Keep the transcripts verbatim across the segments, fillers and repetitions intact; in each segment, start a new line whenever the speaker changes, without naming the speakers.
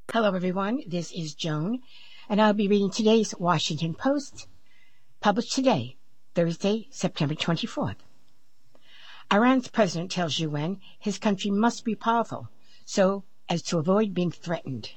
Hello, everyone. This is Joan, and I'll be reading today's Washington Post, published today, Thursday, September twenty-fourth. Iran's president tells U N his country must be powerful so as to avoid being threatened.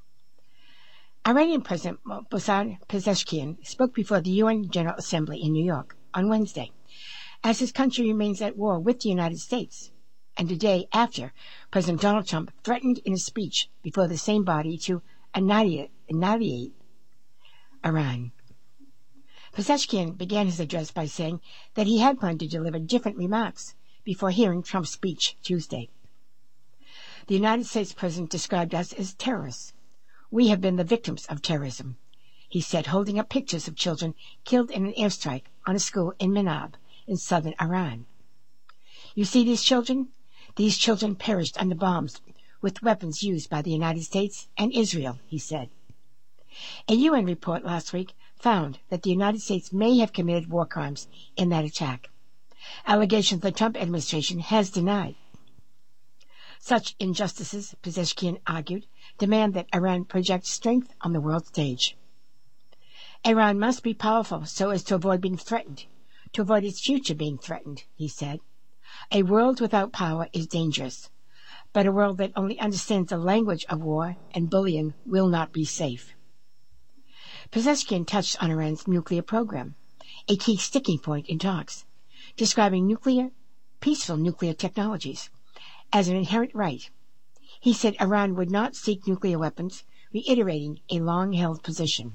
Iranian President Mohammad Pezeshkian spoke before the U N General Assembly in New York on Wednesday, as his country remains at war with the United States, and a day after President Donald Trump threatened in a speech before the same body to annihilate, annihilate Iran. Pezeshkian began his address by saying that he had planned to deliver different remarks before hearing Trump's speech Tuesday. The United States president described us as terrorists. We have been the victims of terrorism, he said, holding up pictures of children killed in an airstrike on a school in Minab in southern Iran. You see these children? These children perished under bombs with weapons used by the United States and Israel, he said. A U N report last week found that the United States may have committed war crimes in that attack, allegations the Trump administration has denied. Such injustices, Pezeshkian argued, demand that Iran project strength on the world stage. Iran must be powerful so as to avoid being threatened, to avoid its future being threatened, he said. A world without power is dangerous, but a world that only understands the language of war and bullying will not be safe. Pezeshkian touched on Iran's nuclear program, a key sticking point in talks, describing nuclear, peaceful nuclear technologies as an inherent right. He said Iran would not seek nuclear weapons, reiterating a long-held position.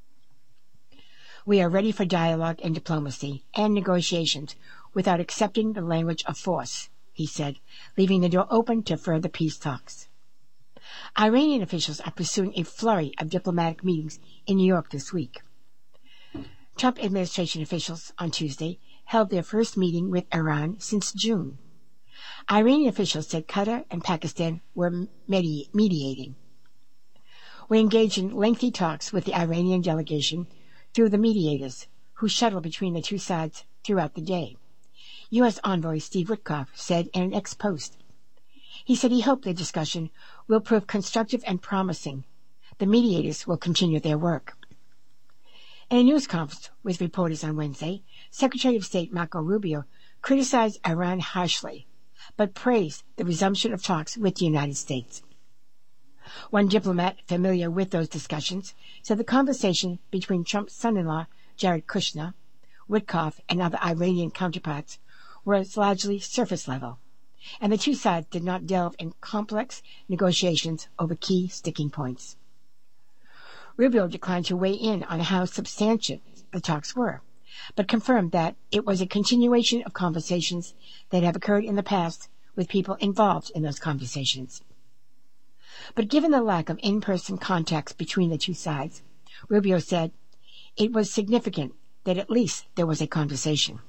We are ready for dialogue and diplomacy and negotiations without accepting the language of force, he said, leaving the door open to further peace talks. Iranian officials are pursuing a flurry of diplomatic meetings in New York this week. Trump administration officials on Tuesday held their first meeting with Iran since June. Iranian officials said Qatar and Pakistan were medi- mediating. We engaged in lengthy talks with the Iranian delegation through the mediators, who shuttled between the two sides throughout the day, U S Envoy Steve Witkoff said in an ex-post. He said he hoped the discussion will prove constructive and promising. The mediators will continue their work. In a news conference with reporters on Wednesday, Secretary of State Marco Rubio criticized Iran harshly, but praised the resumption of talks with the United States. One diplomat familiar with those discussions said the conversation between Trump's son-in-law, Jared Kushner, Witkoff, and other Iranian counterparts was largely surface level, and the two sides did not delve in complex negotiations over key sticking points. Rubio declined to weigh in on how substantial the talks were, but confirmed that it was a continuation of conversations that have occurred in the past with people involved in those conversations. But given the lack of in-person contacts between the two sides, Rubio said it was significant that at least there was a conversation.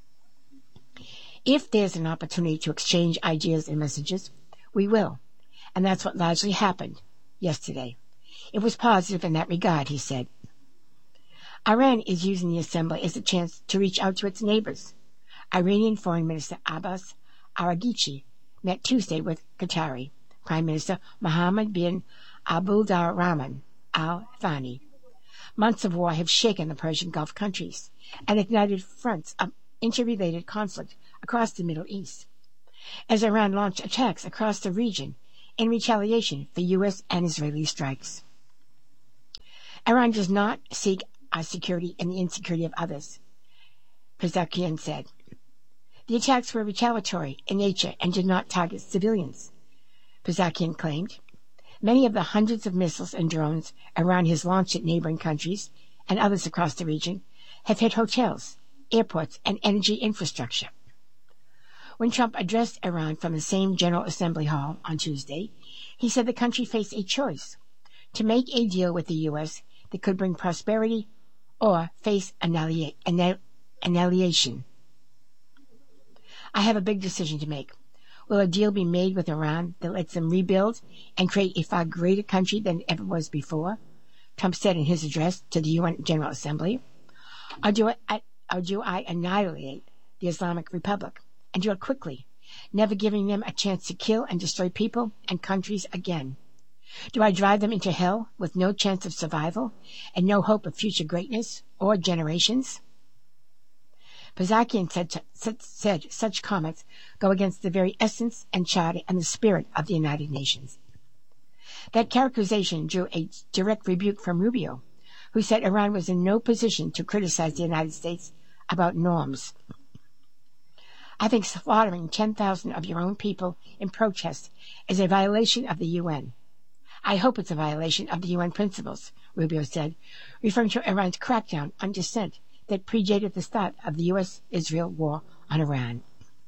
If there's an opportunity to exchange ideas and messages, we will, and that's what largely happened yesterday. It was positive in that regard, he said. Iran is using the assembly as a chance to reach out to its neighbors. Iranian Foreign Minister Abbas Araghchi met Tuesday with Qatari Prime Minister Mohammed bin Abdulrahman Al Thani. Months of war have shaken the Persian Gulf countries and ignited fronts of interrelated conflict across the Middle East, as Iran launched attacks across the region in retaliation for U S and Israeli strikes. Iran does not seek our security and the insecurity of others, Pezeshkian said. The attacks were retaliatory in nature and did not target civilians, Pezeshkian claimed. Many of the hundreds of missiles and drones Iran has launched at neighboring countries and others across the region have hit hotels, airports, and energy infrastructure. When Trump addressed Iran from the same General Assembly hall on Tuesday, he said the country faced a choice: to make a deal with the U S that could bring prosperity or face annihilation. I have a big decision to make. Will a deal be made with Iran that lets them rebuild and create a far greater country than it ever was before? Trump said in his address to the U N General Assembly. Or do I, or do I annihilate the Islamic Republic, and do it quickly, never giving them a chance to kill and destroy people and countries again? Do I drive them into hell with no chance of survival and no hope of future greatness or generations? Pazakian said, said such comments go against the very essence and charter and the spirit of the United Nations. That characterization drew a direct rebuke from Rubio, who said Iran was in no position to criticize the United States about norms. I think slaughtering ten thousand of your own people in protest is a violation of the U N. I hope it's a violation of the U N principles, Rubio said, referring to Iran's crackdown on dissent that predated the start of the U S Israel war on Iran.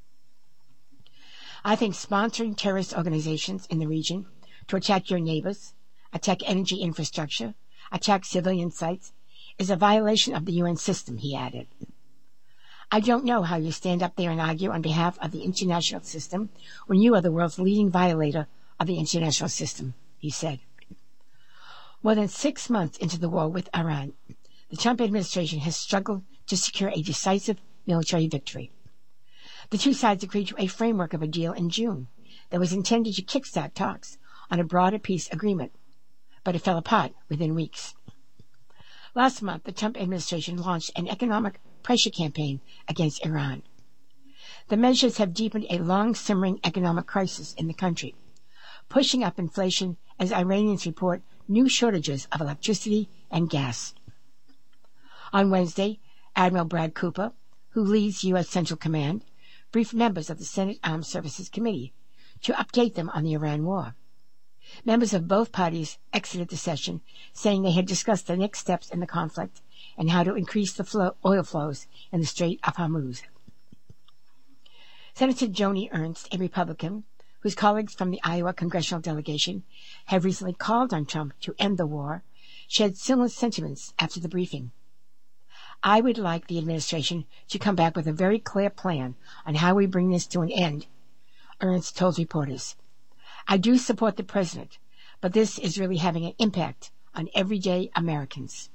I think sponsoring terrorist organizations in the region to attack your neighbors, attack energy infrastructure, attack civilian sites, is a violation of the U N system, he added. I don't know how you stand up there and argue on behalf of the international system when you are the world's leading violator of the international system, he said. More than six months into the war with Iran, the Trump administration has struggled to secure a decisive military victory. The two sides agreed to a framework of a deal in June that was intended to kickstart talks on a broader peace agreement, but it fell apart within weeks. Last month, the Trump administration launched an economic pressure campaign against Iran. The measures have deepened a long-simmering economic crisis in the country, pushing up inflation as Iranians report new shortages of electricity and gas. On Wednesday, Admiral Brad Cooper, who leads U S Central Command, briefed members of the Senate Armed Services Committee to update them on the Iran war. Members of both parties exited the session, saying they had discussed the next steps in the conflict and how to increase the flow, oil flows in the Strait of Hormuz. Senator Joni Ernst, a Republican, whose colleagues from the Iowa congressional delegation have recently called on Trump to end the war, shared similar sentiments after the briefing. I would like the administration to come back with a very clear plan on how we bring this to an end, Ernst told reporters. I do support the president, but this is really having an impact on everyday Americans.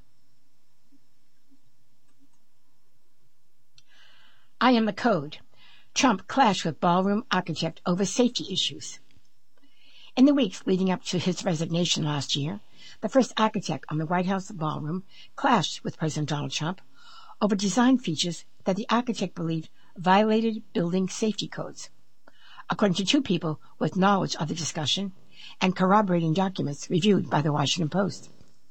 I am the code. Trump clashed with ballroom architect over safety issues. In the weeks leading up to his resignation last year, the first architect on the White House ballroom clashed with President Donald Trump over design features that the architect believed violated building safety codes. According to two people with knowledge of the discussion and corroborating documents reviewed by the Washington Post.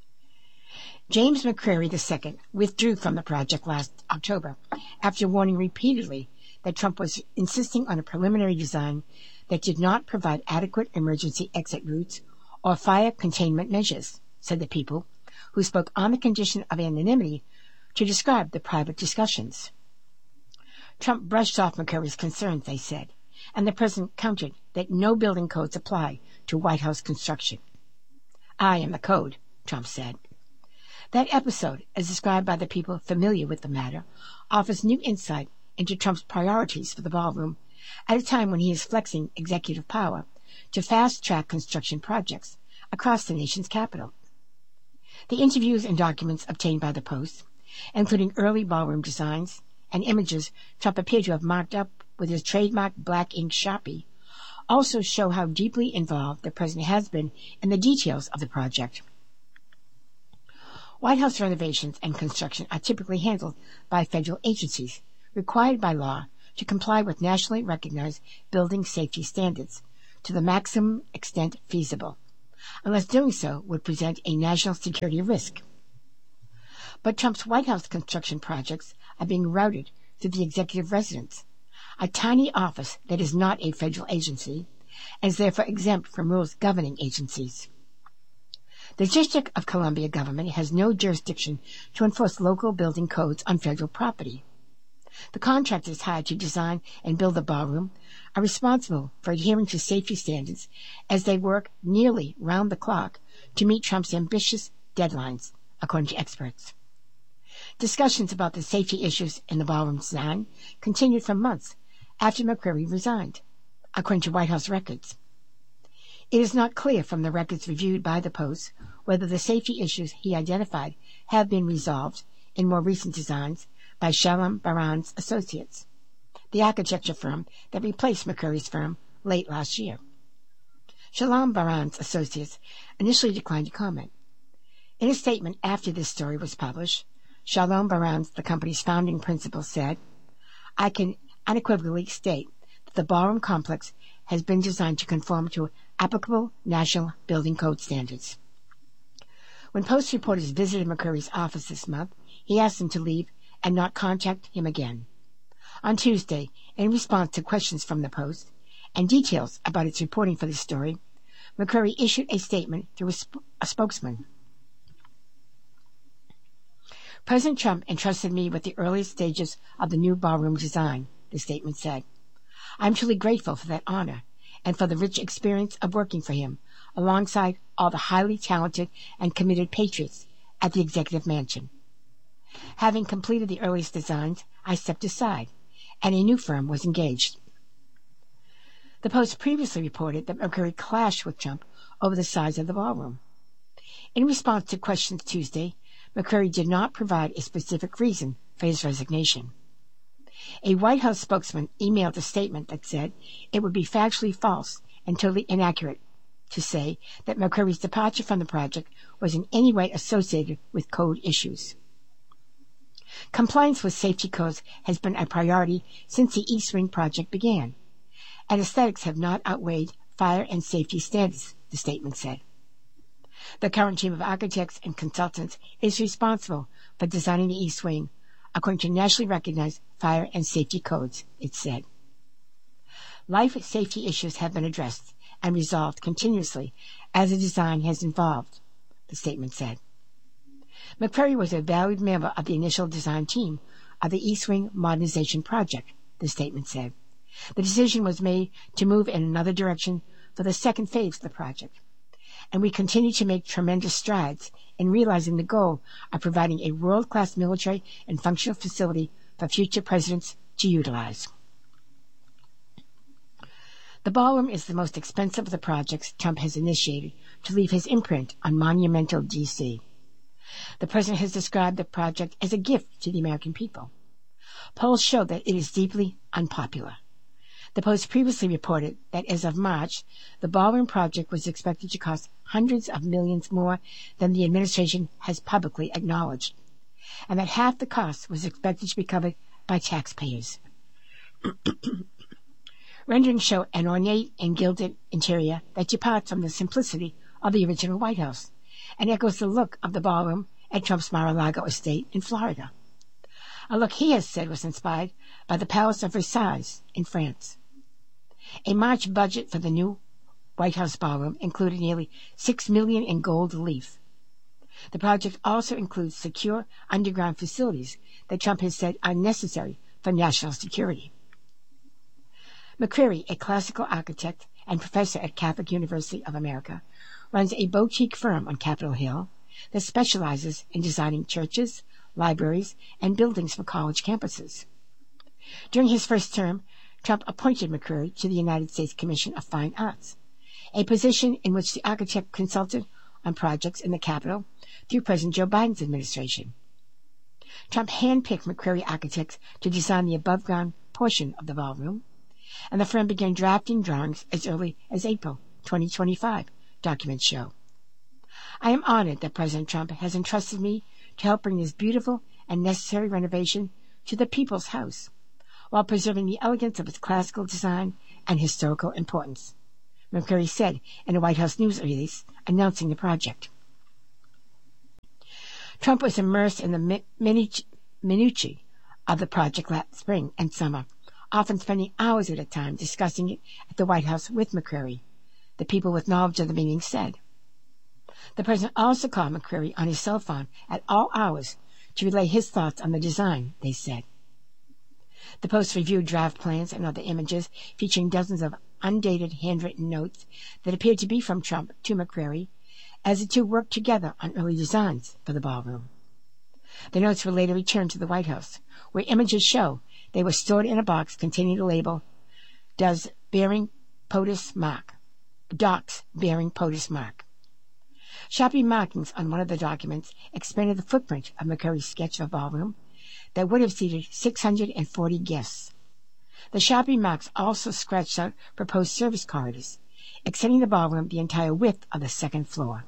James McCrary the Second withdrew from the project last October after warning repeatedly that Trump was insisting on a preliminary design that did not provide adequate emergency exit routes or fire containment measures, said the people, who spoke on the condition of anonymity to describe the private discussions. Trump brushed off McCrary's concerns, they said, and the president countered that no building codes apply to White House construction. I am the code, Trump said. That episode, as described by the people familiar with the matter, offers new insight into Trump's priorities for the ballroom at a time when he is flexing executive power to fast-track construction projects across the nation's capital. The interviews and documents obtained by the Post, including early ballroom designs and images Trump appeared to have marked up with his trademark black ink Sharpie, also show how deeply involved the president has been in the details of the project. White House renovations and construction are typically handled by federal agencies, required by law to comply with nationally recognized building safety standards to the maximum extent feasible, unless doing so would present a national security risk. But Trump's White House construction projects are being routed through the executive residence, a tiny office that is not a federal agency and is therefore exempt from rules governing agencies. The District of Columbia government has no jurisdiction to enforce local building codes on federal property. The contractors hired to design and build the ballroom are responsible for adhering to safety standards as they work nearly round the clock to meet Trump's ambitious deadlines, according to experts. Discussions about the safety issues in the ballroom design continued for months after McCrary resigned, according to White House records. It is not clear from the records reviewed by the Post whether the safety issues he identified have been resolved in more recent designs by Shalom Baran's Associates, the architecture firm that replaced McCrary's firm late last year. Shalom Baran's associates initially declined to comment. In a statement after this story was published, Shalom Baran, the company's founding principal, said, "I can unequivocally state that the ballroom complex has been designed to conform to applicable national building code standards." When Post reporters visited McCurry's office this month, he asked them to leave and not contact him again. On Tuesday, in response to questions from the Post and details about its reporting for the story, McCurry issued a statement through a, sp- a spokesman. "President Trump entrusted me with the earliest stages of the new ballroom design," the statement said. "I'm truly grateful for that honor and for the rich experience of working for him alongside all the highly talented and committed patriots at the Executive Mansion. Having completed the earliest designs, I stepped aside, and a new firm was engaged." The Post previously reported that McCurry clashed with Trump over the size of the ballroom. In response to questions Tuesday, McCurry did not provide a specific reason for his resignation. A White House spokesman emailed a statement that said it would be factually false and totally inaccurate to say that McCurry's departure from the project was in any way associated with code issues. "Compliance with safety codes has been a priority since the East Wing project began, and aesthetics have not outweighed fire and safety standards," the statement said. "The current team of architects and consultants is responsible for designing the East Wing according to nationally recognized fire and safety codes," it said. "Life safety issues have been addressed and resolved continuously as the design has evolved," the statement said. McCurry was a valued member of the initial design team of the East Wing modernization project, the statement said. "The decision was made to move in another direction for the second phase of the project, and we continue to make tremendous strides in realizing the goal of providing a world-class military and functional facility for future presidents to utilize." The ballroom is the most expensive of the projects Trump has initiated to leave his imprint on monumental D C. The president has described the project as a gift to the American people. Polls show that it is deeply unpopular. The Post previously reported that as of March, the ballroom project was expected to cost hundreds of millions more than the administration has publicly acknowledged, and that half the cost was expected to be covered by taxpayers. Renderings show an ornate and gilded interior that departs from the simplicity of the original White House and echoes the look of the ballroom at Trump's Mar-a-Lago estate in Florida. A look he has said was inspired by the Palace of Versailles in France. A March budget for the new White House ballroom included nearly six million dollars in gold leaf. The project also includes secure underground facilities that Trump has said are necessary for national security. McCurry, a classical architect and professor at Catholic University of America, runs a boutique firm on Capitol Hill that specializes in designing churches, libraries, and buildings for college campuses. During his first term, Trump appointed McCurry to the United States Commission of Fine Arts, a position in which the architect consulted on projects in the Capitol through President Joe Biden's administration. Trump handpicked McCurry architects to design the above-ground portion of the ballroom, and the firm began drafting drawings as early as April twenty twenty-five, documents show. "I am honored that President Trump has entrusted me to help bring this beautiful and necessary renovation to the People's House, while preserving the elegance of its classical design and historical importance," McCurry said in a White House news release announcing the project. Trump was immersed in the minutiae of the project last spring and summer, often spending hours at a time discussing it at the White House with McCurry, the people with knowledge of the meeting said. The president also called McCurry on his cell phone at all hours to relay his thoughts on the design, they said. The Post reviewed draft plans and other images featuring dozens of undated handwritten notes that appeared to be from Trump to McCurry as the two worked together on early designs for the ballroom. The notes were later returned to the White House, where images show they were stored in a box containing the label, Does bearing POTUS mark, Docs bearing POTUS mark. Sharpie markings on one of the documents expanded the footprint of McCurry's sketch of a ballroom that would have seated six hundred forty guests. The Sharpie marks also scratched out proposed service corridors, extending the ballroom the entire width of the second floor.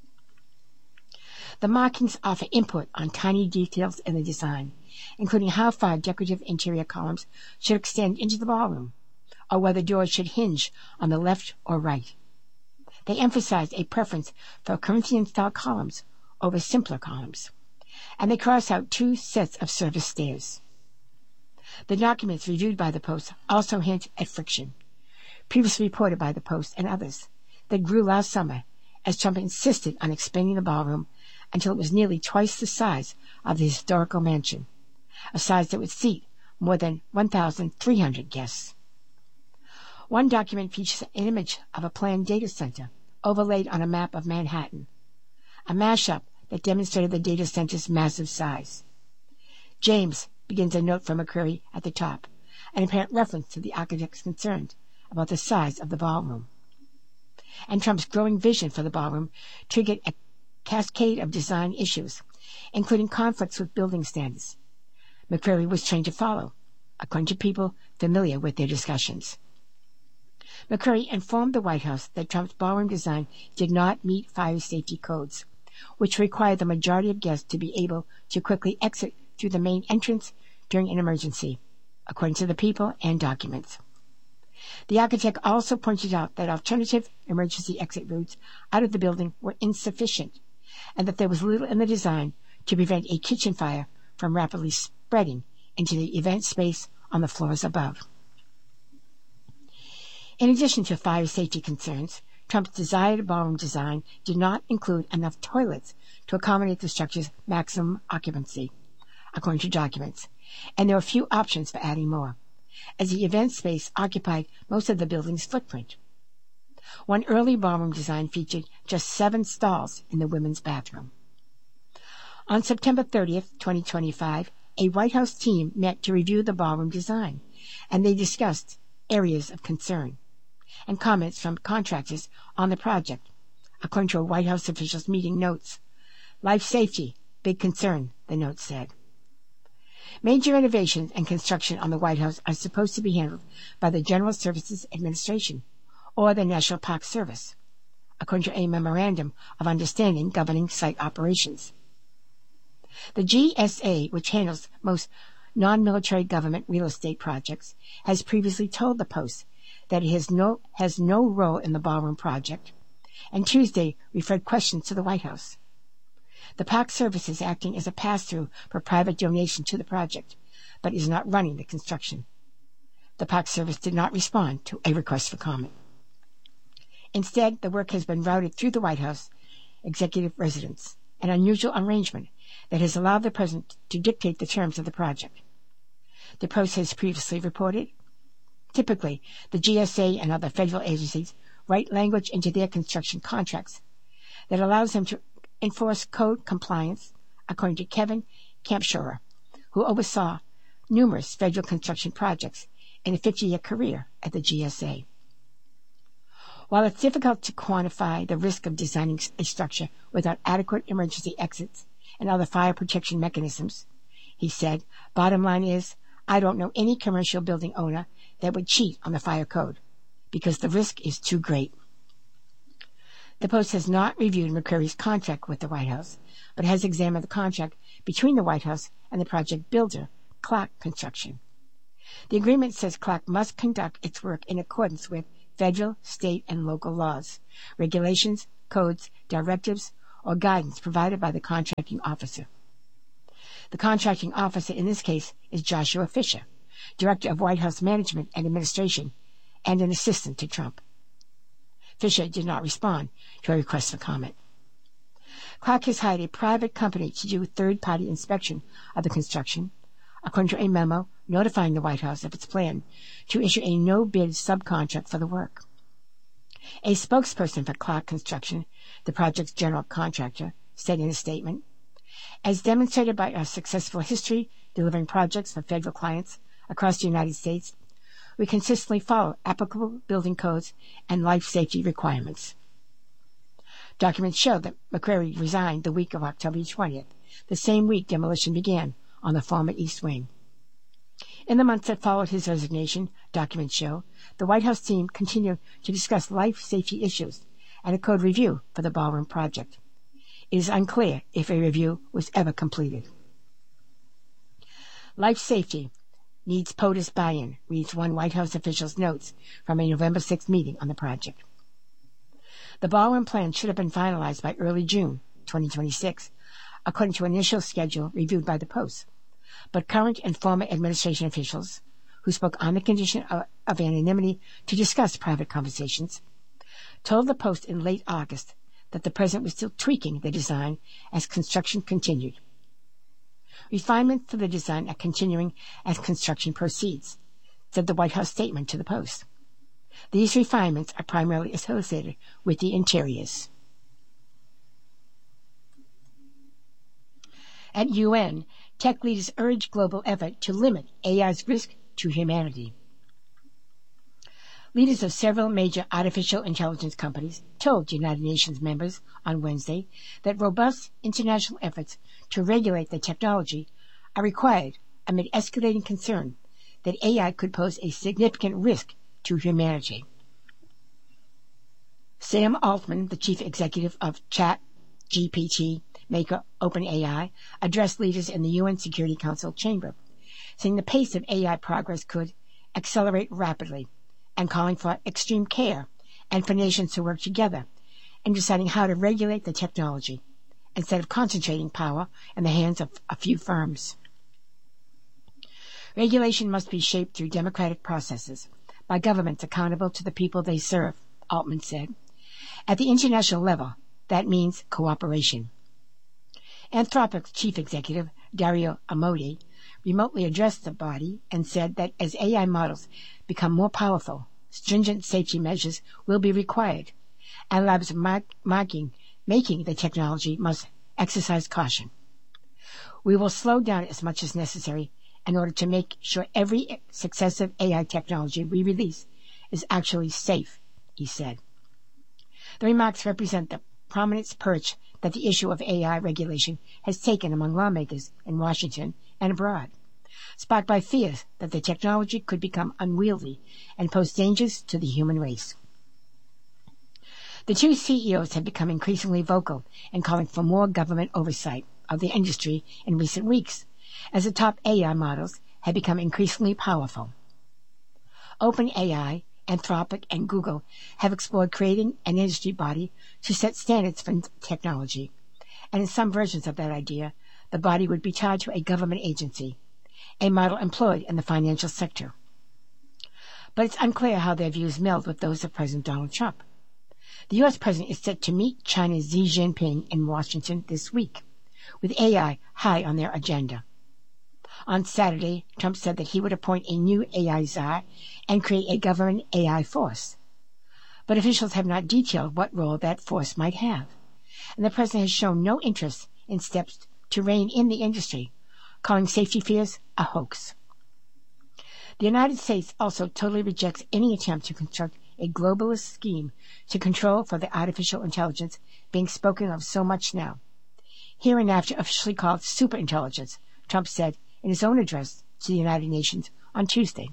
The markings offer input on tiny details in the design, including how far decorative interior columns should extend into the ballroom, or whether doors should hinge on the left or right. They emphasize a preference for Corinthian-style columns over simpler columns, and they cross out two sets of service stairs. The documents reviewed by the Post also hint at friction, previously reported by the Post and others, that grew last summer as Trump insisted on expanding the ballroom until it was nearly twice the size of the historical mansion, a size that would seat more than one thousand three hundred guests. One document features an image of a planned data center overlaid on a map of Manhattan, a mashup that demonstrated the data center's massive size. James begins a note from McCreary at the top, an apparent reference to the architect's concerned about the size of the ballroom. And Trump's growing vision for the ballroom triggered a cascade of design issues, including conflicts with building standards McCreary was trained to follow, according to people familiar with their discussions. McCreary informed the White House that Trump's ballroom design did not meet fire safety codes, which required the majority of guests to be able to quickly exit through the main entrance during an emergency, according to the people and documents. The architect also pointed out that alternative emergency exit routes out of the building were insufficient, and that there was little in the design to prevent a kitchen fire from rapidly spreading into the event space on the floors above. In addition to fire safety concerns, Trump's desired ballroom design did not include enough toilets to accommodate the structure's maximum occupancy, according to documents, and there were few options for adding more, as the event space occupied most of the building's footprint. One early ballroom design featured just seven stalls in the women's bathroom. On September thirtieth, twenty twenty-five, a White House team met to review the ballroom design, and they discussed areas of concern and comments from contractors on the project, according to a White House official's meeting notes. Life safety, big concern, the note said. Major renovations and construction on the White House are supposed to be handled by the General Services Administration or the National Park Service, according to a memorandum of understanding governing site operations. The G S A, which handles most non-military government real estate projects, has previously told the Post that it has no, has no role in the ballroom project, and Tuesday referred questions to the White House. The Park Service is acting as a pass-through for private donation to the project, but is not running the construction. The Park Service did not respond to a request for comment. Instead, the work has been routed through the White House executive residence, an unusual arrangement that has allowed the president to dictate the terms of the project. The Post has previously reported, typically, the G S A and other federal agencies write language into their construction contracts that allows them to enforce code compliance, according to Kevin Kampschroer, who oversaw numerous federal construction projects in a fifty-year career at the G S A. While it's difficult to quantify the risk of designing a structure without adequate emergency exits and other fire protection mechanisms, he said, bottom line is, I don't know any commercial building owner that would cheat on the fire code, because the risk is too great. The Post has not reviewed McCreary's contract with the White House, but has examined the contract between the White House and the project builder, Clark Construction. The agreement says Clark must conduct its work in accordance with federal, state, and local laws, regulations, codes, directives, or guidance provided by the contracting officer. The contracting officer in this case is Joshua Fisher, Director of White House Management and Administration, and an assistant to Trump. Fisher did not respond to a request for comment. Clark has hired a private company to do third-party inspection of the construction, according to a memo notifying the White House of its plan to issue a no-bid subcontract for the work. A spokesperson for Clark Construction, the project's general contractor, said in a statement, as demonstrated by our successful history delivering projects for federal clients across the United States, we consistently follow applicable building codes and life safety requirements. Documents show that McCreary resigned the week of October twentieth, the same week demolition began on the former East Wing. In the months that followed his resignation, documents show, the White House team continued to discuss life safety issues and a code review for the Ballroom project. It is unclear if a review was ever completed. Life safety needs POTUS buy-in, reads one White House official's notes from a November sixth meeting on the project. The Ballroom plan should have been finalized by early June twenty twenty-six, according to an initial schedule reviewed by the Post. But current and former administration officials, who spoke on the condition of, of anonymity to discuss private conversations, told the Post in late August that the president was still tweaking the design as construction continued. Refinements to the design are continuing as construction proceeds, said the White House statement to the Post. These refinements are primarily associated with the interiors. At U N, tech leaders urge global effort to limit A I's risk to humanity. Leaders of several major artificial intelligence companies told United Nations members on Wednesday that robust international efforts to regulate the technology are required amid escalating concern that A I could pose a significant risk to humanity. Sam Altman, the chief executive of ChatGPT maker OpenAI, addressed leaders in the U N Security Council chamber, saying the pace of A I progress could accelerate rapidly, and calling for extreme care and for nations to work together in deciding how to regulate the technology, instead of concentrating power in the hands of a few firms. Regulation must be shaped through democratic processes by governments accountable to the people they serve, Altman said. At the international level, that means cooperation. Anthropic's chief executive, Dario Amodei, remotely addressed the body and said that as A I models become more powerful, stringent safety measures will be required, and labs mark, marking, making the technology must exercise caution. We will slow down as much as necessary in order to make sure every successive A I technology we release is actually safe, he said. The remarks represent the prominent perch that the issue of A I regulation has taken among lawmakers in Washington and abroad, sparked by fears that the technology could become unwieldy and pose dangers to the human race. The two C E Os have become increasingly vocal in calling for more government oversight of the industry in recent weeks, as the top A I models have become increasingly powerful. OpenAI, Anthropic, and Google have explored creating an industry body to set standards for technology, and in some versions of that idea, the body would be tied to a government agency, a model employed in the financial sector. But it's unclear how their views meld with those of President Donald Trump. The U S president is set to meet China's Xi Jinping in Washington this week, with A I high on their agenda. On Saturday, Trump said that he would appoint a new A I czar and create a government A I force. But officials have not detailed what role that force might have, and the president has shown no interest in steps to rein in the industry, calling safety fears a hoax. The United States also totally rejects any attempt to construct a globalist scheme to control for the artificial intelligence being spoken of so much now, hereinafter officially called superintelligence, Trump said in his own address to the United Nations on Tuesday.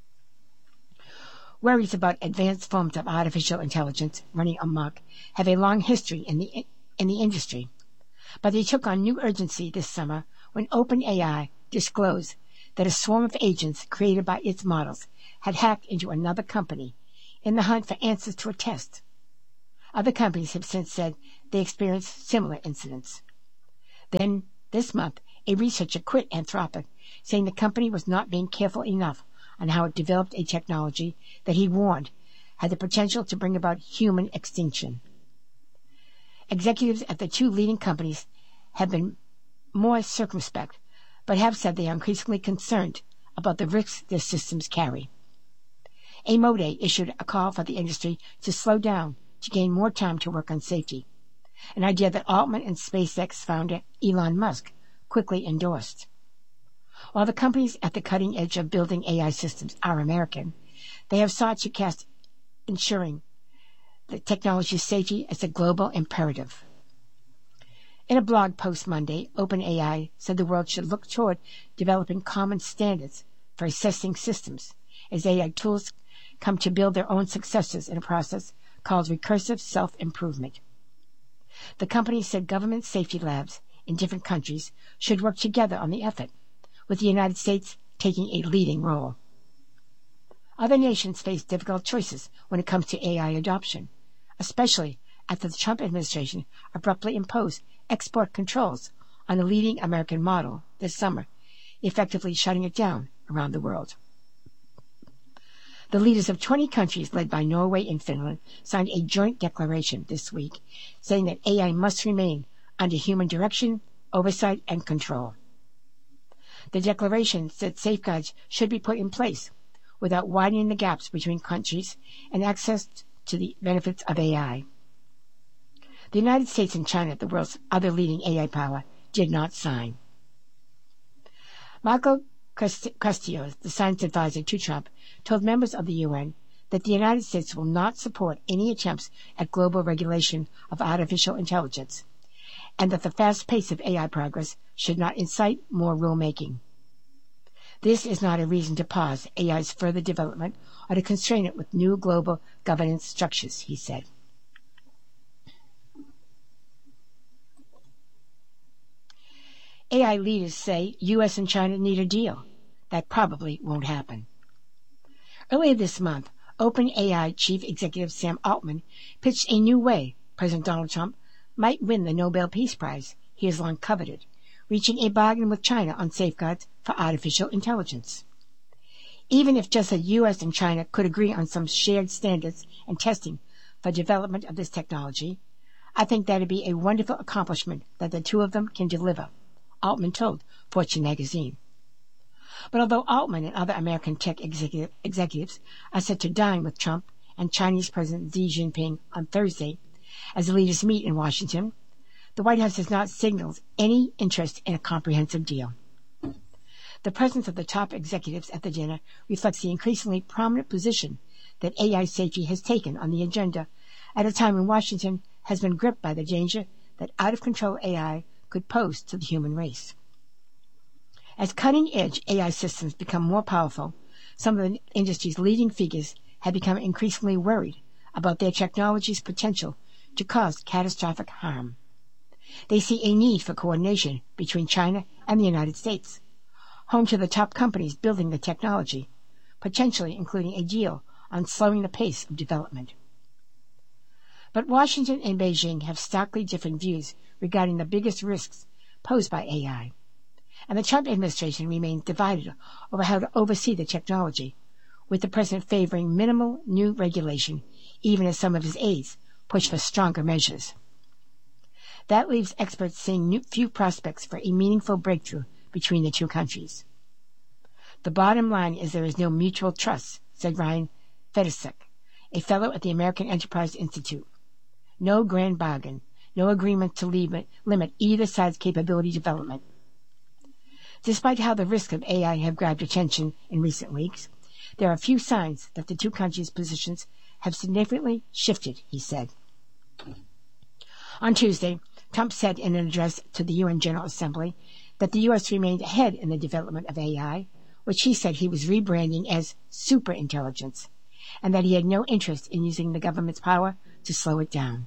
Worries about advanced forms of artificial intelligence running amok have a long history in the in the industry, but they took on new urgency this summer when OpenAI disclosed that a swarm of agents created by its models had hacked into another company in the hunt for answers to a test. Other companies have since said they experienced similar incidents. Then, this month, a researcher quit Anthropic, saying the company was not being careful enough on how it developed a technology that he warned had the potential to bring about human extinction. Executives at the two leading companies have been more circumspect, but have said they are increasingly concerned about the risks their systems carry. Amodei issued a call for the industry to slow down to gain more time to work on safety, an idea that Altman and SpaceX founder Elon Musk quickly endorsed. While the companies at the cutting edge of building A I systems are American, they have sought to cast ensuring the technology's safety as a global imperative. In a blog post Monday, OpenAI said the world should look toward developing common standards for assessing systems, as A I tools come to build their own successors in a process called recursive self-improvement. The company said government safety labs in different countries should work together on the effort, with the United States taking a leading role. Other nations face difficult choices when it comes to A I adoption, especially after the Trump administration abruptly imposed export controls on the leading American model this summer, effectively shutting it down around the world. The leaders of twenty countries, led by Norway and Finland, signed a joint declaration this week saying that A I must remain under human direction, oversight, and control. The declaration said safeguards should be put in place without widening the gaps between countries and access to the benefits of A I. The United States and China, the world's other leading A I power, did not sign. Marco Castillo, the science advisor to Trump, told members of the U N that the United States will not support any attempts at global regulation of artificial intelligence, and that the fast pace of A I progress should not incite more rulemaking. This is not a reason to pause A I's further development or to constrain it with new global governance structures, he said. A I leaders say U S and China need a deal. That probably won't happen. Earlier this month, OpenAI chief executive Sam Altman pitched a new way President Donald Trump might win the Nobel Peace Prize he has long coveted, reaching a bargain with China on safeguards for artificial intelligence. Even if just the U S and China could agree on some shared standards and testing for development of this technology, I think that would be a wonderful accomplishment that the two of them can deliver, Altman told Fortune magazine. But although Altman and other American tech executive, executives are set to dine with Trump and Chinese President Xi Jinping on Thursday as the leaders meet in Washington, the White House has not signaled any interest in a comprehensive deal. The presence of the top executives at the dinner reflects the increasingly prominent position that A I safety has taken on the agenda at a time when Washington has been gripped by the danger that out-of-control A I could pose to the human race. As cutting-edge A I systems become more powerful, some of the industry's leading figures have become increasingly worried about their technology's potential to cause catastrophic harm. They see a need for coordination between China and the United States, home to the top companies building the technology, potentially including a deal on slowing the pace of development. But Washington and Beijing have starkly different views regarding the biggest risks posed by A I, and the Trump administration remains divided over how to oversee the technology, with the president favoring minimal new regulation, even as some of his aides push for stronger measures. That leaves experts seeing few prospects for a meaningful breakthrough between the two countries. The bottom line is there is no mutual trust, said Ryan Fedesuk, a fellow at the American Enterprise Institute. No grand bargain, no agreement to limit, limit either side's capability development. Despite how the risks of A I have grabbed attention in recent weeks, there are few signs that the two countries' positions have significantly shifted, he said. On Tuesday, Trump said in an address to the U N General Assembly that the U S remained ahead in the development of A I, which he said he was rebranding as superintelligence, and that he had no interest in using the government's power to slow it down.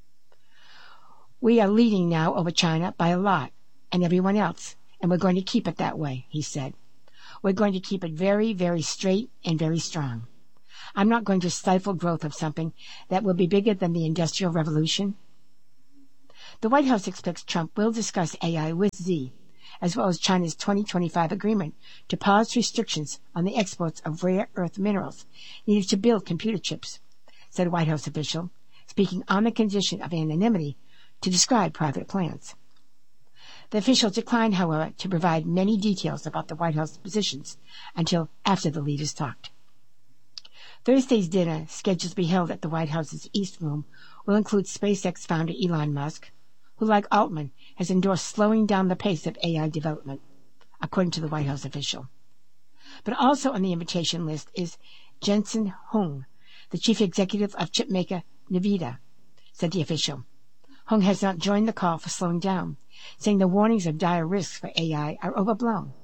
We are leading now over China by a lot, and everyone else, and we're going to keep it that way, he said. We're going to keep it very, very straight and very strong. I'm not going to stifle growth of something that will be bigger than the Industrial Revolution. The White House expects Trump will discuss A I with Xi, as well as China's twenty twenty-five agreement to pause restrictions on the exports of rare earth minerals needed to build computer chips, said a White House official, speaking on the condition of anonymity to describe private plans. The official declined, however, to provide many details about the White House positions until after the leaders talked. Thursday's dinner, scheduled to be held at the White House's East Room, will include SpaceX founder Elon Musk, who, like Altman, has endorsed slowing down the pace of A I development, according to the White House official. But also on the invitation list is Jensen Huang, the chief executive of chipmaker NVIDIA, said the official. Huang has not joined the call for slowing down, saying the warnings of dire risks for A I are overblown.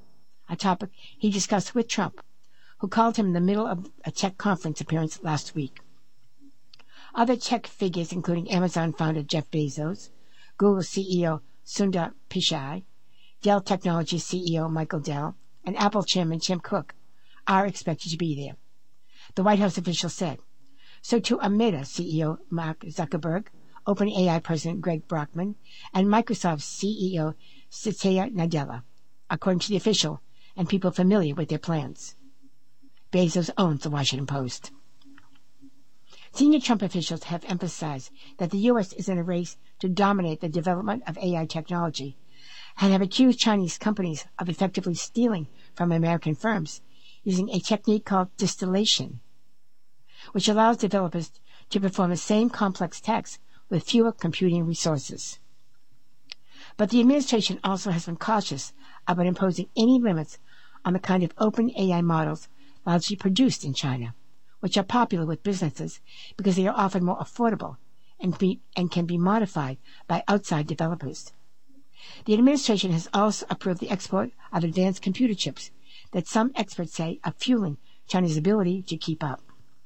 a topic he discussed with Trump, who called him in the middle of a tech conference appearance last week. Other tech figures, including Amazon founder Jeff Bezos, Google C E O Sundar Pichai, Dell Technologies C E O Michael Dell, and Apple Chairman Tim Cook, are expected to be there. The White House official said. So too are Meta C E O Mark Zuckerberg, OpenAI President Greg Brockman, and Microsoft C E O Satya Nadella, according to the official and people familiar with their plans. Bezos owns the Washington Post. Senior Trump officials have emphasized that the U S is in a race to dominate the development of A I technology and have accused Chinese companies of effectively stealing from American firms using a technique called distillation, which allows developers to perform the same complex tasks with fewer computing resources. But the administration also has been cautious about imposing any limits on the kind of open A I models largely produced in China, which are popular with businesses because they are often more affordable and, be, and can be modified by outside developers. The administration has also approved the export of advanced computer chips that some experts say are fueling China's ability to keep up.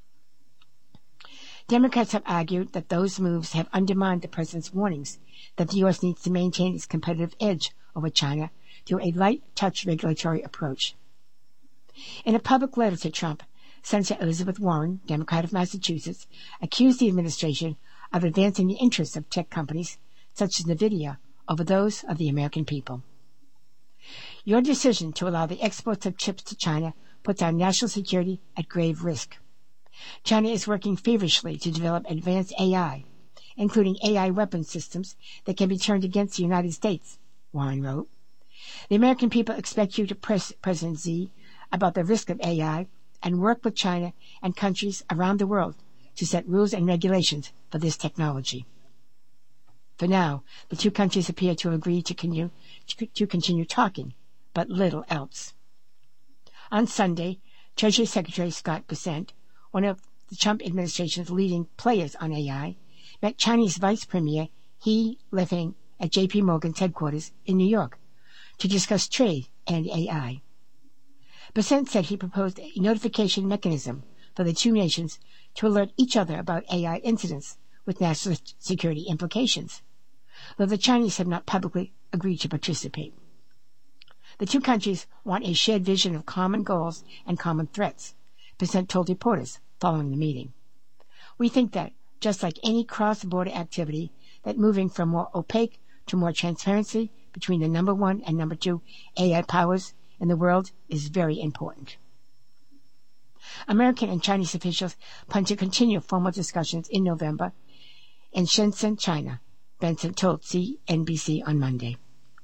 Democrats have argued that those moves have undermined the president's warnings that the U S needs to maintain its competitive edge over China through a light-touch regulatory approach. In a public letter to Trump, Senator Elizabeth Warren, Democrat of Massachusetts, accused the administration of advancing the interests of tech companies such as NVIDIA over those of the American people. Your decision to allow the exports of chips to China puts our national security at grave risk. China is working feverishly to develop advanced A I, including A I weapon systems that can be turned against the United States, Warren wrote. The American people expect you to press President Xi about the risk of A I and work with China and countries around the world to set rules and regulations for this technology. For now, the two countries appear to agree to continue, to continue talking, but little else. On Sunday, Treasury Secretary Scott Bessent, one of the Trump administration's leading players on A I, met Chinese Vice Premier He Lifeng at J P Morgan's headquarters in New York to discuss trade and A I. Bessent said he proposed a notification mechanism for the two nations to alert each other about A I incidents with national security implications, though the Chinese have not publicly agreed to participate. The two countries want a shared vision of common goals and common threats, Bessent told reporters following the meeting. We think that, just like any cross-border activity, that moving from more opaque to more transparency between the number one and number two A I powers in the world is very important. American and Chinese officials plan to continue formal discussions in November in Shenzhen, China, Benson told C N B C on Monday.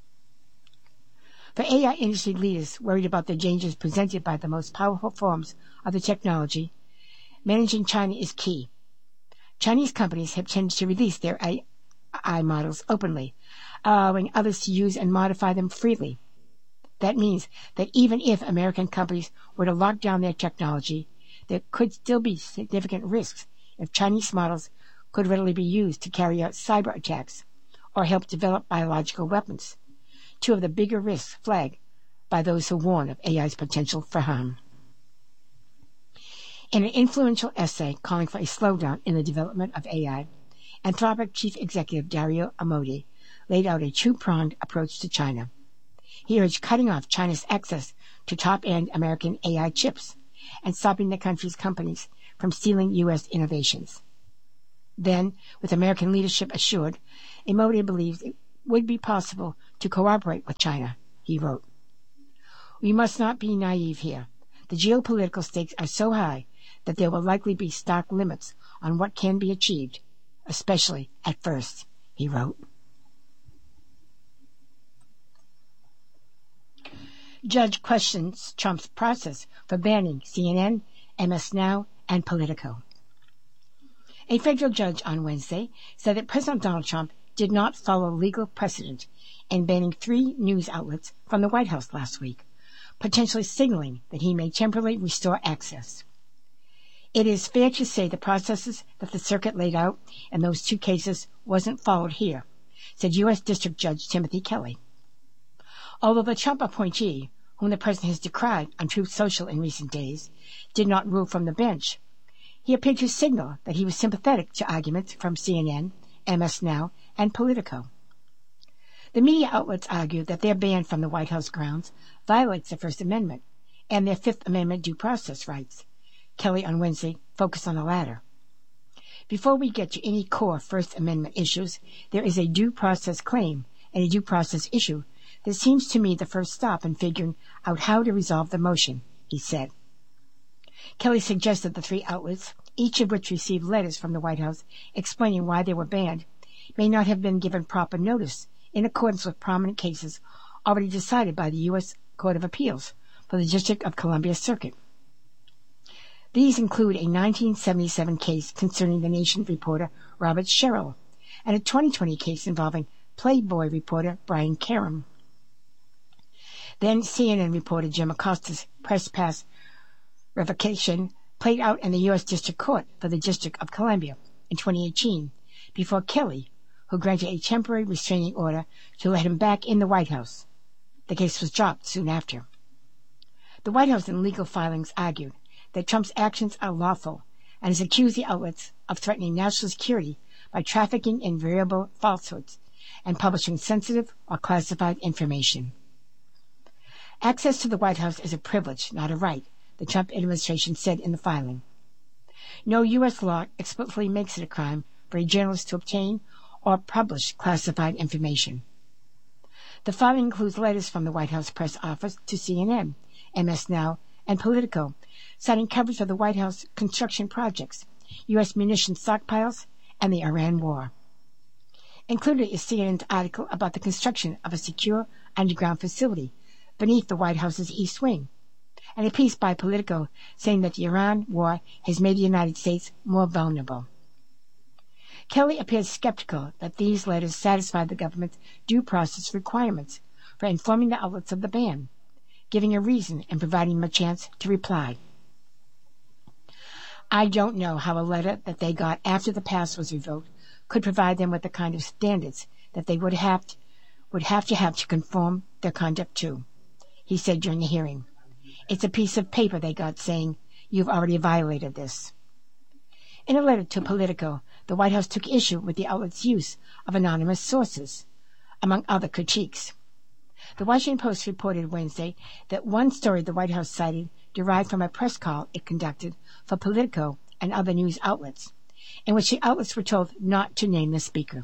For A I industry leaders worried about the dangers presented by the most powerful forms of the technology, managing China is key. Chinese companies have tended to release their A I models openly, allowing others to use and modify them freely. That means that even if American companies were to lock down their technology, there could still be significant risks if Chinese models could readily be used to carry out cyber attacks or help develop biological weapons, two of the bigger risks flagged by those who warn of A I's potential for harm. In an influential essay calling for a slowdown in the development of A I, Anthropic Chief Executive Dario Amodei laid out a two-pronged approach to China. He urged cutting off China's access to top-end American A I chips and stopping the country's companies from stealing U S innovations. Then, with American leadership assured, Amodei believes it would be possible to cooperate with China, he wrote. We must not be naive here. The geopolitical stakes are so high that there will likely be stark limits on what can be achieved, especially at first, he wrote. Judge questions Trump's process for banning C N N, M S Now, and Politico. A federal judge on Wednesday said that President Donald Trump did not follow legal precedent in banning three news outlets from the White House last week, potentially signaling that he may temporarily restore access. It is fair to say the processes that the circuit laid out in those two cases wasn't followed here, said U S District Judge Timothy Kelly. Although the Trump appointee, whom the president has decried on Truth Social in recent days, did not rule from the bench. He appeared to signal that he was sympathetic to arguments from C N N, M S Now, and Politico. The media outlets argue that their ban from the White House grounds violates the First Amendment and their Fifth Amendment due process rights. Kelly on Wednesday focused on the latter. Before we get to any core First Amendment issues, there is a due process claim and a due process issue that seems to me the first stop in figuring out how to resolve the motion, he said. Kelly suggested the three outlets, each of which received letters from the White House explaining why they were banned, may not have been given proper notice in accordance with prominent cases already decided by the U S Court of Appeals for the District of Columbia Circuit. These include a nineteen seventy-seven case concerning the Nation's reporter Robert Sherrill and a twenty twenty case involving Playboy reporter Brian Karem. Then C N N reporter Jim Acosta's press pass revocation played out in the U S District Court for the District of Columbia in twenty eighteen before Kelly, who granted a temporary restraining order to let him back in the White House. The case was dropped soon after. The White House in legal filings argued that Trump's actions are lawful and has accused the outlets of threatening national security by trafficking in variable falsehoods and publishing sensitive or classified information. Access to the White House is a privilege, not a right, the Trump administration said in the filing. No U S law explicitly makes it a crime for a journalist to obtain or publish classified information. The filing includes letters from the White House press office to C N N, M S Now, and Politico, citing coverage of the White House construction projects, U S munitions stockpiles, and the Iran war. Included is C N N's article about the construction of a secure underground facility beneath the White House's East Wing, and a piece by Politico saying that the Iran war has made the United States more vulnerable. Kelly appears skeptical that these letters satisfy the government's due process requirements for informing the outlets of the ban, giving a reason and providing them a chance to reply. I don't know how a letter that they got after the pass was revoked could provide them with the kind of standards that they would have to, would have to have to conform their conduct to, he said during the hearing. It's a piece of paper they got saying, you've already violated this. In a letter to Politico, the White House took issue with the outlet's use of anonymous sources, among other critiques. The Washington Post reported Wednesday that one story the White House cited derived from a press call it conducted for Politico and other news outlets, in which the outlets were told not to name the speaker.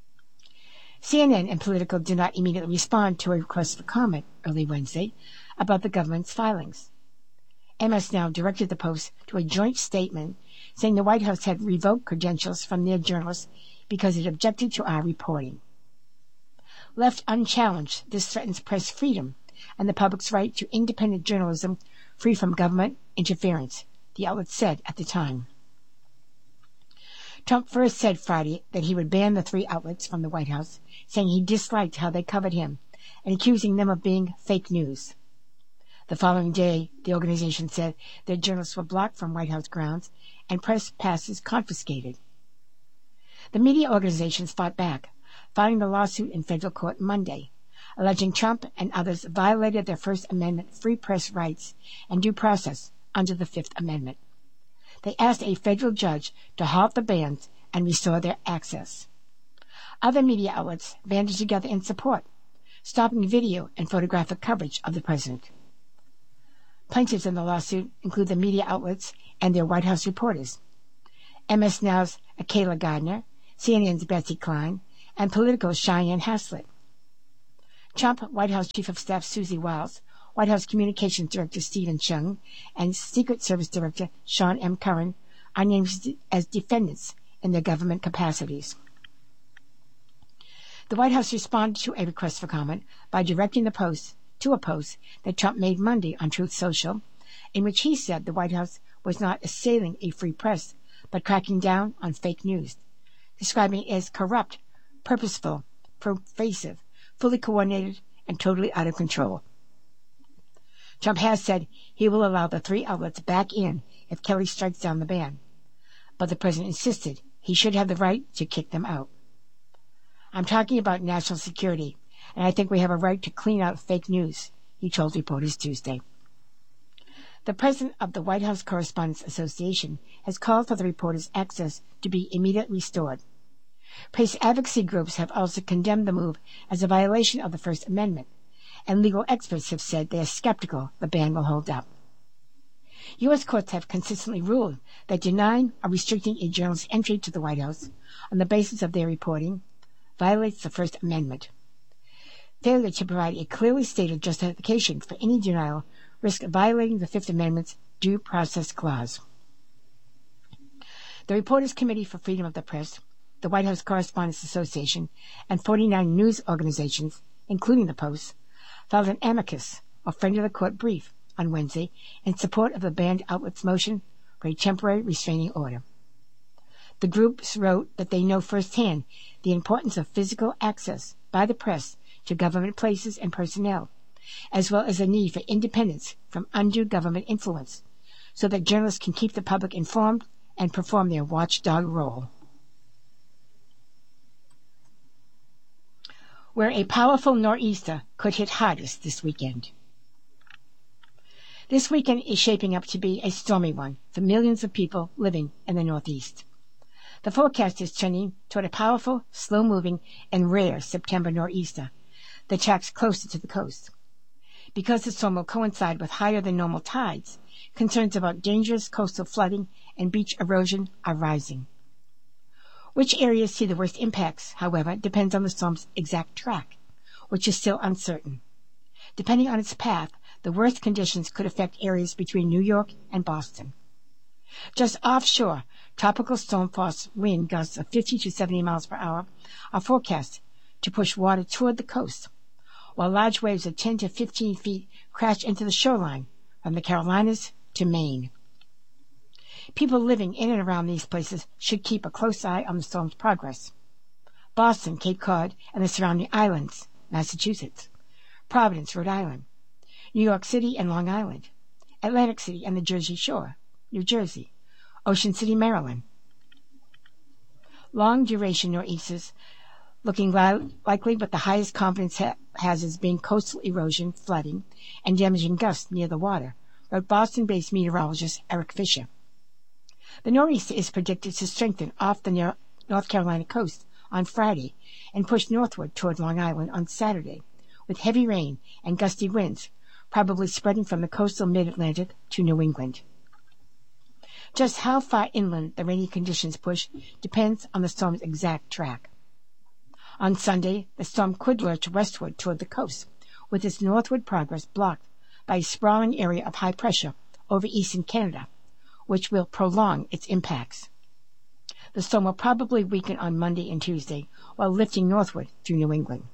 C N N and Politico did not immediately respond to a request for comment early Wednesday about the government's filings. M S Now directed the Post to a joint statement saying the White House had revoked credentials from their journalists because it objected to our reporting. Left unchallenged, this threatens press freedom and the public's right to independent journalism free from government interference, the outlet said at the time. Trump first said Friday that he would ban the three outlets from the White House, saying he disliked how they covered him and accusing them of being fake news. The following day, the organization said their journalists were blocked from White House grounds and press passes confiscated. The media organizations fought back, filing the lawsuit in federal court Monday, alleging Trump and others violated their First Amendment free press rights and due process under the Fifth Amendment. They asked a federal judge to halt the bans and restore their access. Other media outlets banded together in support, stopping video and photographic coverage of the president. Plaintiffs in the lawsuit include the media outlets and their White House reporters, M S Now's Akayla Gardner, C N N's Betsy Klein, and Politico's Cheyenne Haslett. Trump White House Chief of Staff Susie Wiles, White House Communications Director Stephen Chung, and Secret Service Director Sean M. Curran are named as defendants in their government capacities. The White House responded to a request for comment by directing the Post to a post that Trump made Monday on Truth Social, in which he said the White House was not assailing a free press, but cracking down on fake news, describing it as corrupt, purposeful, pervasive, fully coordinated, and totally out of control. Trump has said he will allow the three outlets back in if Kelly strikes down the ban, but the president insisted he should have the right to kick them out. I'm talking about national security, and I think we have a right to clean out fake news, he told reporters Tuesday. The president of the White House Correspondents Association has called for the reporters' access to be immediately restored. Press advocacy groups have also condemned the move as a violation of the First Amendment, and legal experts have said they are skeptical the ban will hold up. U S courts have consistently ruled that denying or restricting a journalist's entry to the White House on the basis of their reporting violates the First Amendment. Failure to provide a clearly stated justification for any denial risks violating the Fifth Amendment's Due Process Clause. The Reporters Committee for Freedom of the Press, the White House Correspondents Association, and forty-nine news organizations, including the Post, filed an amicus, or friend of the court brief, on Wednesday in support of the banned outlet's motion for a temporary restraining order. The groups wrote that they know firsthand the importance of physical access by the press to government places and personnel, as well as the need for independence from undue government influence, so that journalists can keep the public informed and perform their watchdog role. Where a powerful nor'easter could hit hardest this weekend. This weekend is shaping up to be a stormy one for millions of people living in the Northeast. The forecast is trending toward a powerful, slow-moving, and rare September nor'easter that tracks closer to the coast. Because the storm will coincide with higher-than-normal tides, concerns about dangerous coastal flooding and beach erosion are rising. Which areas see the worst impacts, however, depends on the storm's exact track, which is still uncertain. Depending on its path, the worst conditions could affect areas between New York and Boston. Just offshore, tropical storm force wind gusts of fifty to seventy miles per hour are forecast to push water toward the coast, while large waves of ten to fifteen feet crash into the shoreline from the Carolinas to Maine. People living in and around these places should keep a close eye on the storm's progress. Boston, Cape Cod, and the surrounding islands, Massachusetts, Providence, Rhode Island, New York City and Long Island, Atlantic City and the Jersey Shore, New Jersey, Ocean City, Maryland. Long-duration nor'easters looking li- likely, but the highest confidence ha- hazards being coastal erosion, flooding, and damaging gusts near the water, wrote Boston-based meteorologist Eric Fisher. The nor'easter is predicted to strengthen off the Nor- North Carolina coast on Friday and push northward toward Long Island on Saturday, with heavy rain and gusty winds, probably spreading from the coastal mid-Atlantic to New England. Just how far inland the rainy conditions push depends on the storm's exact track. On Sunday, the storm could lurch westward toward the coast, with its northward progress blocked by a sprawling area of high pressure over eastern Canada, which will prolong its impacts. The storm will probably weaken on Monday and Tuesday, while lifting northward through New England.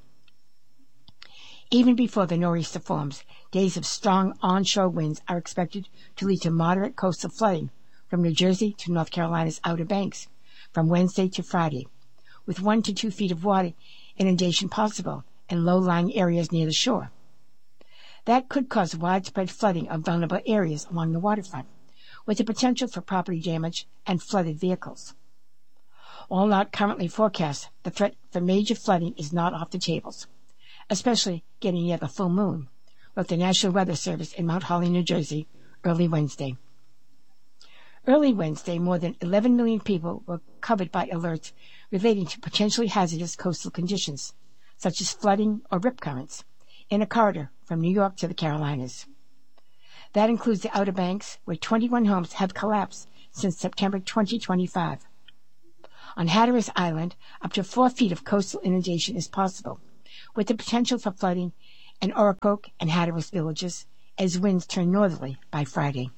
Even before the nor'easter forms, days of strong onshore winds are expected to lead to moderate coastal flooding from New Jersey to North Carolina's Outer Banks from Wednesday to Friday, with one to two feet of water inundation possible in low-lying areas near the shore. That could cause widespread flooding of vulnerable areas along the waterfront, with the potential for property damage and flooded vehicles. While not currently forecast, the threat for major flooding is not off the tables, especially getting near the full moon, wrote the National Weather Service in Mount Holly, New Jersey, early Wednesday. Early Wednesday, more than eleven million people were covered by alerts relating to potentially hazardous coastal conditions, such as flooding or rip currents, in a corridor from New York to the Carolinas. That includes the Outer Banks, where twenty-one homes have collapsed since September twenty twenty-five. On Hatteras Island, up to four feet of coastal inundation is possible, with the potential for flooding in Oracoke and Hatteras villages as winds turn northerly by Friday.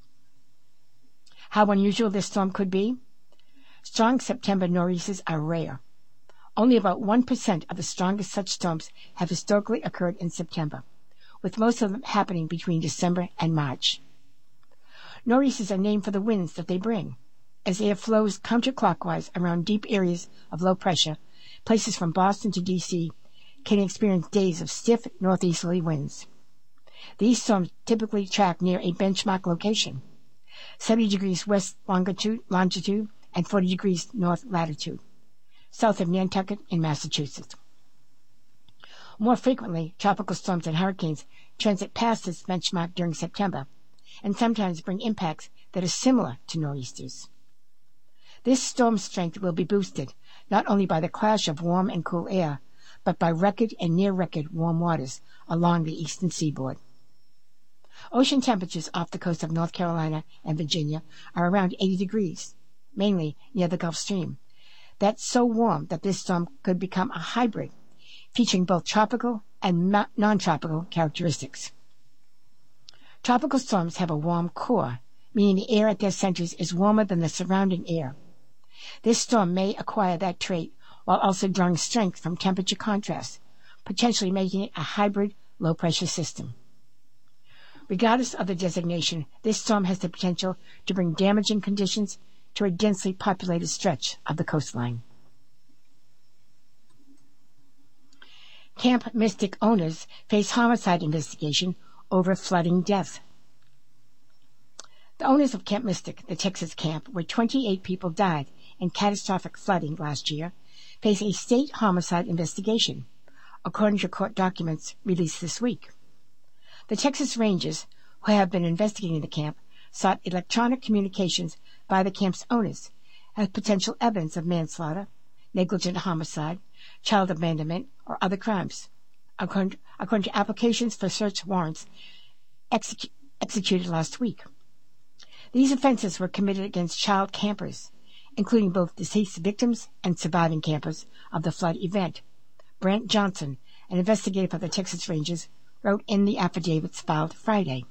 How unusual this storm could be? Strong September nor'easters are rare. Only about one percent of the strongest such storms have historically occurred in September, with most of them happening between December and March. Nor'easters are named for the winds that they bring, as air flows counterclockwise around deep areas of low pressure. Places from Boston to D C can experience days of stiff northeasterly winds. These storms typically track near a benchmark location, seventy degrees west longitude, longitude and forty degrees north latitude, south of Nantucket in Massachusetts. More frequently, tropical storms and hurricanes transit past this benchmark during September, and sometimes bring impacts that are similar to nor'easters. This storm strength will be boosted not only by the clash of warm and cool air, but by record and near-record warm waters along the eastern seaboard. Ocean temperatures off the coast of North Carolina and Virginia are around eighty degrees, mainly near the Gulf Stream. That's so warm that this storm could become a hybrid, featuring both tropical and non-tropical characteristics. Tropical storms have a warm core, meaning the air at their centers is warmer than the surrounding air. This storm may acquire that trait while also drawing strength from temperature contrast, potentially making it a hybrid low-pressure system. Regardless of the designation, this storm has the potential to bring damaging conditions to a densely populated stretch of the coastline. Camp Mystic owners face homicide investigation over flooding death. The owners of Camp Mystic, the Texas camp where twenty-eight people died in catastrophic flooding last year, face a state homicide investigation, according to court documents released this week. The Texas Rangers, who have been investigating the camp, sought electronic communications by the camp's owners as potential evidence of manslaughter, negligent homicide, child abandonment, or other crimes, according, according to applications for search warrants execu- executed last week. These offenses were committed against child campers, including both deceased victims and surviving campers of the flood event. Brant Johnson, an investigator for the Texas Rangers, wrote in the affidavits filed Friday.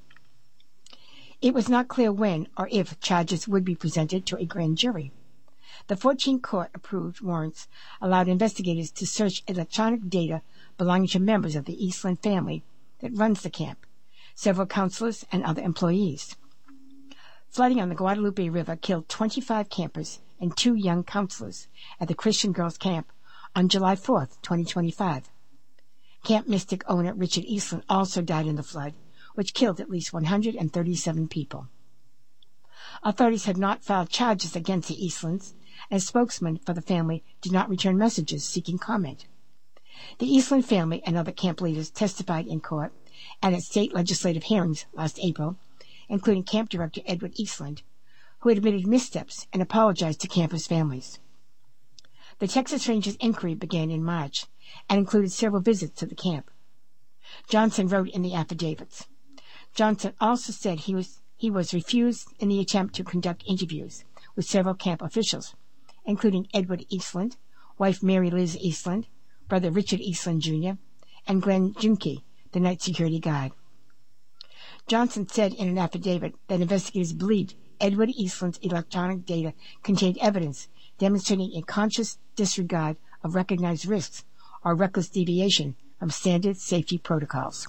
It was not clear when or if charges would be presented to a grand jury. The fourteen court-approved warrants allowed investigators to search electronic data belonging to members of the Eastland family that runs the camp, several counselors, and other employees. Flooding on the Guadalupe River killed twenty-five campers and two young counselors at the Christian Girls Camp on July fourth, twenty twenty-five. Camp Mystic owner Richard Eastland also died in the flood, which killed at least one hundred thirty-seven people. Authorities have not filed charges against the Eastlands, and a spokesman for the family did not return messages seeking comment. The Eastland family and other camp leaders testified in court and at state legislative hearings last April, including camp director Edward Eastland, who admitted missteps and apologized to campers' families. The Texas Rangers inquiry began in March and included several visits to the camp. Johnson wrote in the affidavits. Johnson also said he was he was refused in the attempt to conduct interviews with several camp officials, including Edward Eastland, wife Mary Liz Eastland, brother Richard Eastland Junior, and Glenn Junke, the night security guard. Johnson said in an affidavit that investigators believed Edward Eastland's electronic data contained evidence demonstrating a conscious disregard of recognized risks or reckless deviation from standard safety protocols.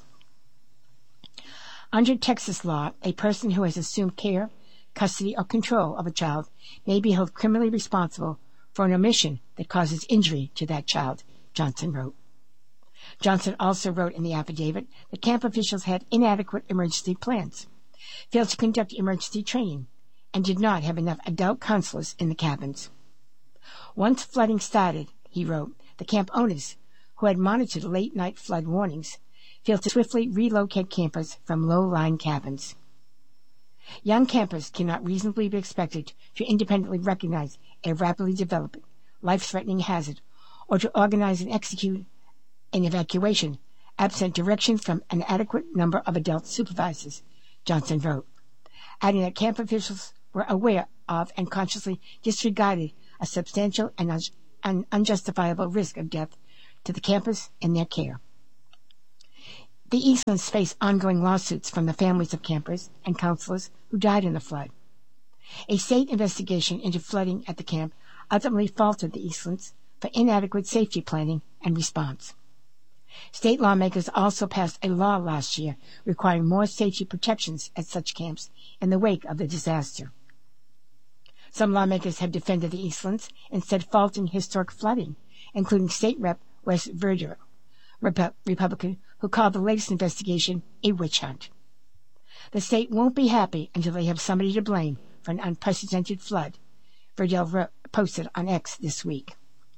Under Texas law, a person who has assumed care, custody, or control of a child may be held criminally responsible for an omission that causes injury to that child, Johnson wrote. Johnson also wrote in the affidavit that camp officials had inadequate emergency plans, failed to conduct emergency training, and did not have enough adult counselors in the cabins. Once flooding started, he wrote, the camp owners, who had monitored late-night flood warnings, failed to swiftly relocate campers from low-lying cabins. Young campers cannot reasonably be expected to independently recognize a rapidly developing, life-threatening hazard or to organize and execute an evacuation absent direction from an adequate number of adult supervisors, Johnson wrote, adding that camp officials were aware of and consciously disregarded a substantial and un- un- unjustifiable risk of death to the campers and their care. The Eastlands face ongoing lawsuits from the families of campers and counselors who died in the flood. A state investigation into flooding at the camp ultimately faulted the Eastlands for inadequate safety planning and response. State lawmakers also passed a law last year requiring more safety protections at such camps in the wake of the disaster. Some lawmakers have defended the Eastlands, instead faulting historic flooding, including State Rep Wes Verdure, Rep- Republican, who called the latest investigation a witch hunt. The state won't be happy until they have somebody to blame for an unprecedented flood, Verdure wrote, posted on X this week.